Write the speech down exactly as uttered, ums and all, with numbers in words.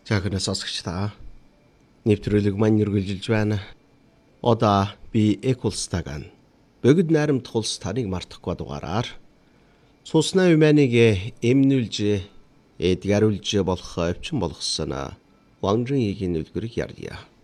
За гэнэ сонсогч та нэвтрүүлэг маань үргэлжилж байна. Одоо би Экулстаган богд найрамдах улс таныг мартахгүй дугаараар цусна юманыг эмнүүлж эдгаруулж болох овчин болгосон Ванжин игийн үлгэрийг ярья.